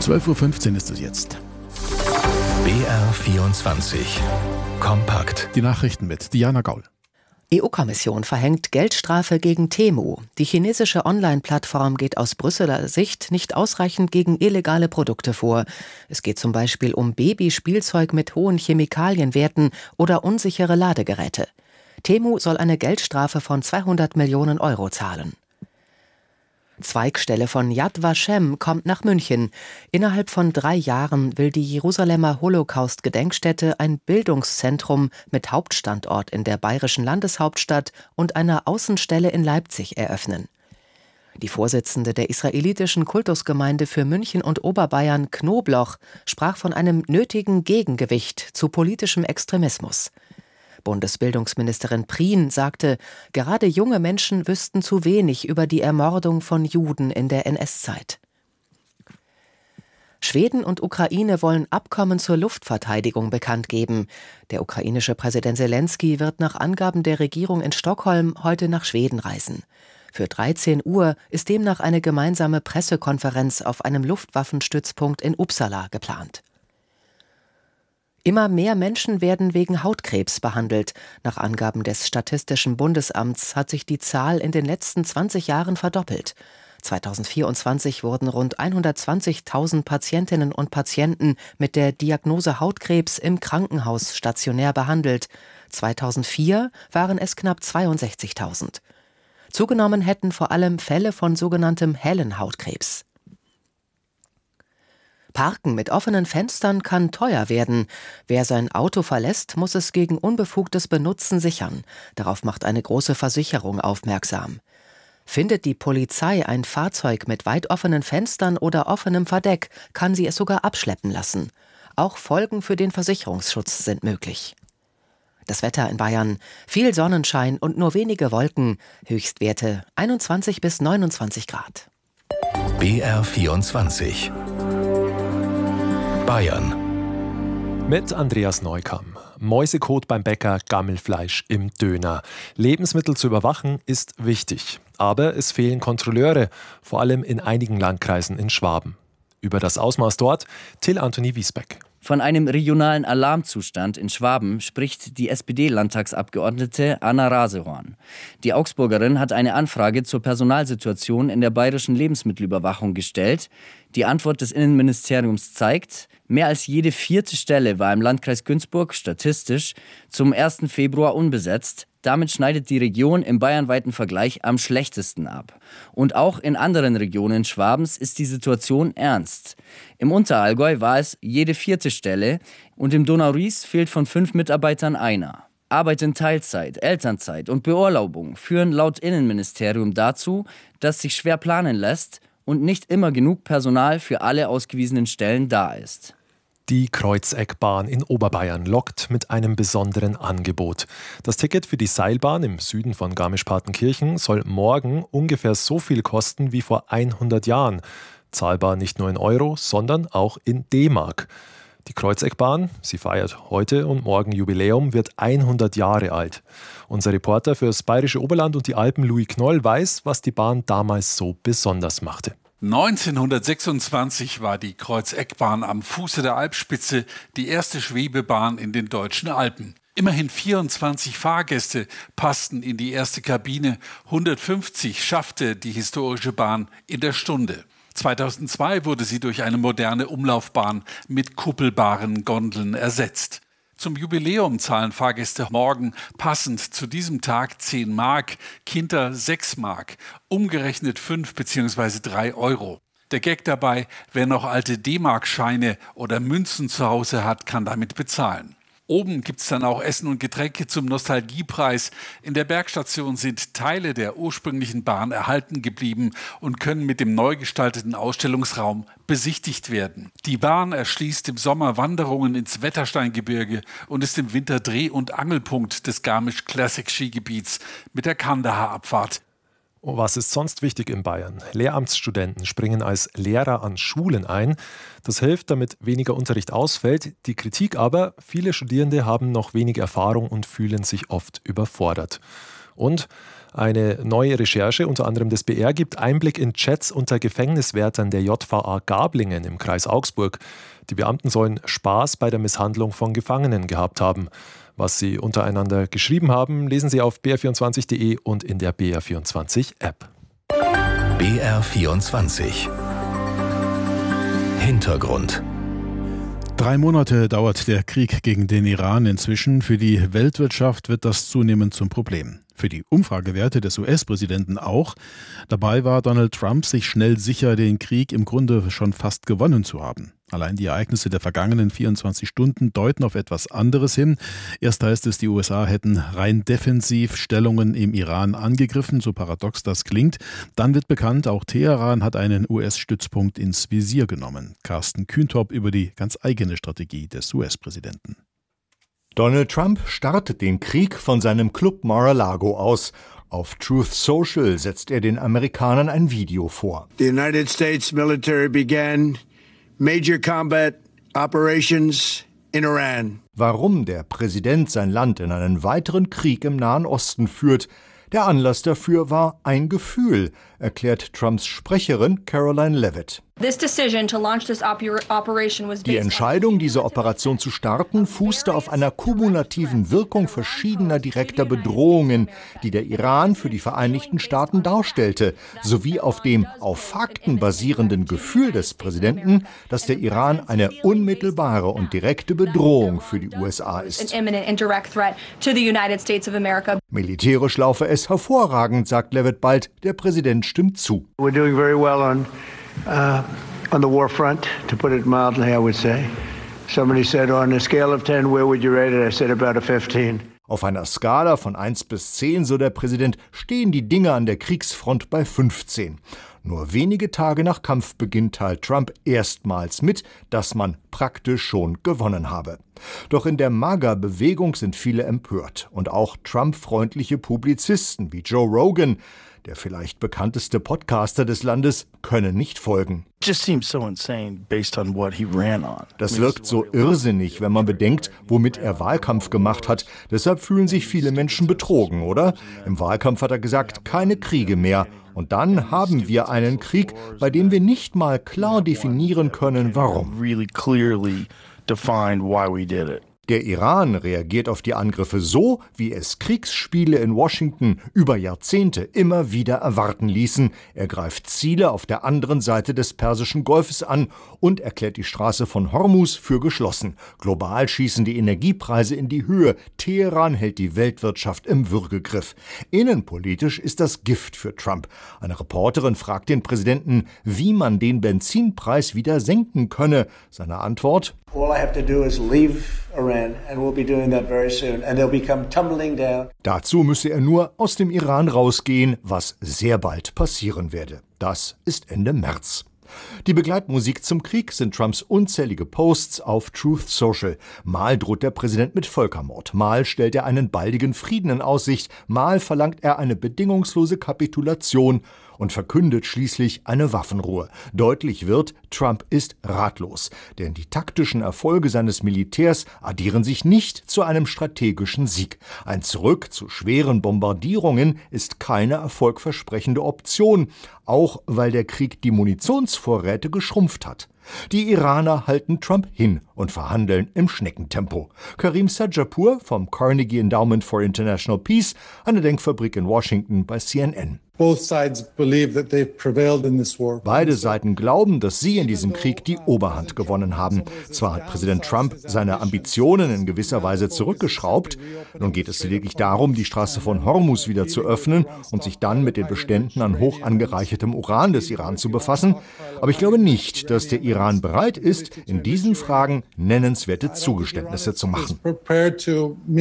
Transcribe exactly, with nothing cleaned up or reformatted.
zwölf Uhr fünfzehn ist es jetzt. B R vierundzwanzig. Kompakt. Die Nachrichten mit Diana Gaul. E U-Kommission verhängt Geldstrafe gegen Temu. Die chinesische Online-Plattform geht aus Brüsseler Sicht nicht ausreichend gegen illegale Produkte vor. Es geht zum Beispiel um Babyspielzeug mit hohen Chemikalienwerten oder unsichere Ladegeräte. Temu soll eine Geldstrafe von zweihundert Millionen Euro zahlen. Zweigstelle von Yad Vashem kommt nach München. Innerhalb von drei Jahren will die Jerusalemer Holocaust-Gedenkstätte ein Bildungszentrum mit Hauptstandort in der bayerischen Landeshauptstadt und einer Außenstelle in Leipzig eröffnen. Die Vorsitzende der israelitischen Kultusgemeinde für München und Oberbayern, Knobloch, sprach von einem nötigen Gegengewicht zu politischem Extremismus. Bundesbildungsministerin Prien sagte, gerade junge Menschen wüssten zu wenig über die Ermordung von Juden in der N S-Zeit. Schweden und Ukraine wollen Abkommen zur Luftverteidigung bekannt geben. Der ukrainische Präsident Selenskyj wird nach Angaben der Regierung in Stockholm heute nach Schweden reisen. Für dreizehn Uhr ist demnach eine gemeinsame Pressekonferenz auf einem Luftwaffenstützpunkt in Uppsala geplant. Immer mehr Menschen werden wegen Hautkrebs behandelt. Nach Angaben des Statistischen Bundesamts hat sich die Zahl in den letzten zwanzig Jahren verdoppelt. zweitausendvierundzwanzig wurden rund hundertzwanzigtausend Patientinnen und Patienten mit der Diagnose Hautkrebs im Krankenhaus stationär behandelt. zweitausendvier waren es knapp zweiundsechzigtausend. Zugenommen hätten vor allem Fälle von sogenanntem hellen Hautkrebs. Parken mit offenen Fenstern kann teuer werden. Wer sein Auto verlässt, muss es gegen unbefugtes Benutzen sichern. Darauf macht eine große Versicherung aufmerksam. Findet die Polizei ein Fahrzeug mit weit offenen Fenstern oder offenem Verdeck, kann sie es sogar abschleppen lassen. Auch Folgen für den Versicherungsschutz sind möglich. Das Wetter in Bayern: viel Sonnenschein und nur wenige Wolken. Höchstwerte einundzwanzig bis neunundzwanzig Grad. B R vierundzwanzig. Bayern. Mit Andreas Neukamm. Mäusekot beim Bäcker, Gammelfleisch im Döner. Lebensmittel zu überwachen ist wichtig. Aber es fehlen Kontrolleure, vor allem in einigen Landkreisen in Schwaben. Über das Ausmaß dort Till Anthony Wiesbeck. Von einem regionalen Alarmzustand in Schwaben spricht die S P D-Landtagsabgeordnete Anna Rasehorn. Die Augsburgerin hat eine Anfrage zur Personalsituation in der bayerischen Lebensmittelüberwachung gestellt. Die Antwort des Innenministeriums zeigt, mehr als jede vierte Stelle war im Landkreis Günzburg statistisch zum ersten Februar unbesetzt. Damit schneidet die Region im bayernweiten Vergleich am schlechtesten ab. Und auch in anderen Regionen Schwabens ist die Situation ernst. Im Unterallgäu war es jede vierte Stelle und im Donau-Ries fehlt von fünf Mitarbeitern einer. Arbeit in Teilzeit, Elternzeit und Beurlaubung führen laut Innenministerium dazu, dass sich schwer planen lässt und nicht immer genug Personal für alle ausgewiesenen Stellen da ist. Die Kreuzeckbahn in Oberbayern lockt mit einem besonderen Angebot. Das Ticket für die Seilbahn im Süden von Garmisch-Partenkirchen soll morgen ungefähr so viel kosten wie vor hundert Jahren. Zahlbar nicht nur in Euro, sondern auch in D-Mark. Die Kreuzeckbahn, sie feiert heute und morgen Jubiläum, wird hundert Jahre alt. Unser Reporter fürs Bayerische Oberland und die Alpen, Louis Knoll, weiß, was die Bahn damals so besonders machte. neunzehnhundertsechsundzwanzig war die Kreuzeckbahn am Fuße der Alpspitze die erste Schwebebahn in den deutschen Alpen. Immerhin vierundzwanzig Fahrgäste passten in die erste Kabine, hundertfünfzig schaffte die historische Bahn in der Stunde. zweitausendzwei wurde sie durch eine moderne Umlaufbahn mit kuppelbaren Gondeln ersetzt. Zum Jubiläum zahlen Fahrgäste morgen passend zu diesem Tag zehn Mark, Kinder sechs Mark, umgerechnet fünf bzw. drei Euro. Der Gag dabei: wer noch alte D-Mark-Scheine oder Münzen zu Hause hat, kann damit bezahlen. Oben gibt's dann auch Essen und Getränke zum Nostalgiepreis. In der Bergstation sind Teile der ursprünglichen Bahn erhalten geblieben und können mit dem neu gestalteten Ausstellungsraum besichtigt werden. Die Bahn erschließt im Sommer Wanderungen ins Wettersteingebirge und ist im Winter Dreh- und Angelpunkt des Garmisch Classic Skigebiets mit der Kandahar-Abfahrt. Was ist sonst wichtig in Bayern? Lehramtsstudenten springen als Lehrer an Schulen ein. Das hilft, damit weniger Unterricht ausfällt. Die Kritik aber: viele Studierende haben noch wenig Erfahrung und fühlen sich oft überfordert. Und Eine neue Recherche, unter anderem des B R, gibt Einblick in Chats unter Gefängniswärtern der J V A Gablingen im Kreis Augsburg. Die Beamten sollen Spaß bei der Misshandlung von Gefangenen gehabt haben. Was sie untereinander geschrieben haben, lesen Sie auf b r vierundzwanzig punkt de und in der B R vierundzwanzig App. B R vierundzwanzig Hintergrund. Drei Monate dauert der Krieg gegen den Iran inzwischen. Für die Weltwirtschaft wird das zunehmend zum Problem. Für die Umfragewerte des U S-Präsidenten auch. Dabei war Donald Trump sich schnell sicher, den Krieg im Grunde schon fast gewonnen zu haben. Allein die Ereignisse der vergangenen vierundzwanzig Stunden deuten auf etwas anderes hin. Erst heißt es, die U S A hätten rein defensiv Stellungen im Iran angegriffen, so paradox das klingt. Dann wird bekannt, auch Teheran hat einen U S-Stützpunkt ins Visier genommen. Carsten Kühntop über die ganz eigene Strategie des U S-Präsidenten. Donald Trump startet den Krieg von seinem Club Mar-a-Lago aus. Auf Truth Social setzt er den Amerikanern ein Video vor. The United States military began major combat operations in Iran. Warum der Präsident sein Land in einen weiteren Krieg im Nahen Osten führt, der Anlass dafür war ein Gefühl, erklärt Trumps Sprecherin Caroline Leavitt. Die Entscheidung, diese Operation zu starten, fußte auf einer kumulativen Wirkung verschiedener direkter Bedrohungen, die der Iran für die Vereinigten Staaten darstellte, sowie auf dem auf Fakten basierenden Gefühl des Präsidenten, dass der Iran eine unmittelbare und direkte Bedrohung für die U S A ist. Militärisch laufe es hervorragend, sagt Leavitt bald. Der Präsident stimmt zu. We're doing very well on uh, on the war front, to put it mildly, I would say. Somebody said on a scale of ten, where would you rate it? I said about a fifteen. Auf einer Skala von eins bis zehn, so der Präsident, stehen die Dinge an der Kriegsfront bei fünfzehn. Nur wenige Tage nach Kampfbeginn teilt Trump erstmals mit, dass man praktisch schon gewonnen habe. Doch in der MAGA-Bewegung sind viele empört. Und auch Trump-freundliche Publizisten wie Joe Rogan, der vielleicht bekannteste Podcaster des Landes, können nicht folgen. Das wirkt so irrsinnig, wenn man bedenkt, womit er Wahlkampf gemacht hat. Deshalb fühlen sich viele Menschen betrogen, oder? Im Wahlkampf hat er gesagt, keine Kriege mehr. Und dann haben wir einen Krieg, bei dem wir nicht mal klar definieren können, warum. Der Iran reagiert auf die Angriffe so, wie es Kriegsspiele in Washington über Jahrzehnte immer wieder erwarten ließen. Er greift Ziele auf der anderen Seite des Persischen Golfes an und erklärt die Straße von Hormuz für geschlossen. Global schießen die Energiepreise in die Höhe. Teheran hält die Weltwirtschaft im Würgegriff. Innenpolitisch ist das Gift für Trump. Eine Reporterin fragt den Präsidenten, wie man den Benzinpreis wieder senken könne. Seine Antwort: All I have to do is leave Iran, and we'll be doing that very soon, and they'll become tumbling down. Dazu müsse er nur aus dem Iran rausgehen, was sehr bald passieren werde. Das ist Ende März. Die Begleitmusik zum Krieg sind Trumps unzählige Posts auf Truth Social. Mal droht der Präsident mit Völkermord, mal stellt er einen baldigen Frieden in Aussicht, mal verlangt er eine bedingungslose Kapitulation und verkündet schließlich eine Waffenruhe. Deutlich wird, Trump ist ratlos, denn die taktischen Erfolge seines Militärs addieren sich nicht zu einem strategischen Sieg. Ein Zurück zu schweren Bombardierungen ist keine erfolgversprechende Option, auch weil der Krieg die Munitionsvorräte geschrumpft hat. Die Iraner halten Trump hin und verhandeln im Schneckentempo. Karim Sajapur vom Carnegie Endowment for International Peace, eine Denkfabrik in Washington, bei C N N. Beide Seiten glauben, dass sie in diesem Krieg die Oberhand gewonnen haben. Zwar hat Präsident Trump seine Ambitionen in gewisser Weise zurückgeschraubt. Nun geht es lediglich darum, die Straße von Hormuz wieder zu öffnen und sich dann mit den Beständen an hoch angereichertem Uran des Iran zu befassen. Aber ich glaube nicht, dass der Iran bereit ist, in diesen Fragen nennenswerte Zugeständnisse zu machen.